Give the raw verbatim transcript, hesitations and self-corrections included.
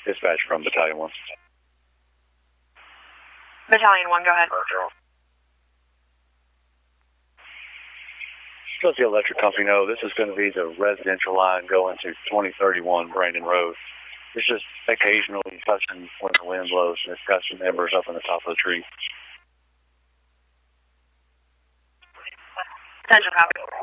Dispatch from Battalion one. Battalion one, go ahead. Let the electric company know this is going to be the residential line going to twenty thirty-one Brandon Road. It's just occasionally touching when the wind blows, and it's got some embers up in the top of the tree. Central copy.